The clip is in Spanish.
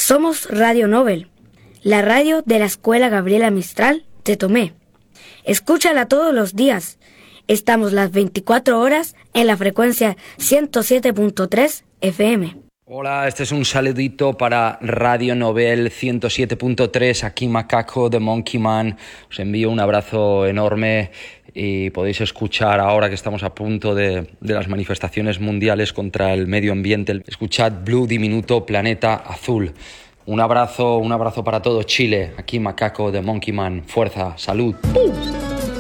Somos Radio Nobel, la radio de la Escuela Gabriela Mistral de Tomé. Escúchala todos los días. Estamos las 24 horas en la frecuencia 107.3 FM. Hola, este es un saludito para Radio Nobel 107.3, aquí Macaco de Monkey Man. Os envío un abrazo enorme y podéis escuchar ahora que estamos a punto de las manifestaciones mundiales contra el medio ambiente. Escuchad Blue Diminuto Planeta Azul. Un abrazo para todo Chile, aquí Macaco de Monkey Man. Fuerza, salud.